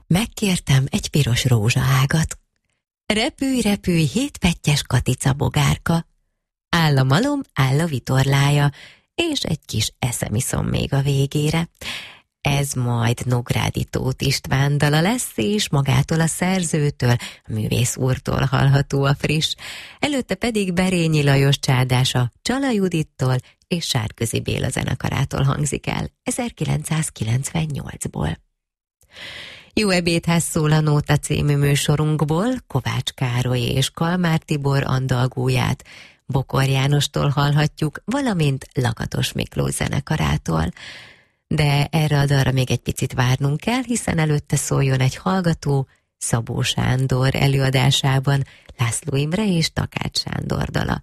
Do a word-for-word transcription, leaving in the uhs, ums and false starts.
Megkértem egy piros rózsaágat. Repülj, repülj, hétpettyes Katica bogárka. Áll a malom, áll a vitorlája, és egy kis eszemiszom még a végére. Ez majd Nógrádi Tóth István dala lesz, és magától a szerzőtől, a művész úrtól hallható a friss. Előtte pedig Berényi Lajos csádása Csala Judittól és Sárközi Béla zenekarától hangzik el ezerkilencszázkilencvennyolcból. Jó ebédhez szól a Nóta című műsorunkból, Kovács Károly és Kalmár Tibor andalgóját Bokor Jánostól hallhatjuk, valamint Lakatos Miklós zenekarától. De erre a dalra még egy picit várnunk kell, hiszen előtte szóljon egy hallgató Szabó Sándor előadásában László Imre és Takács Sándor dala.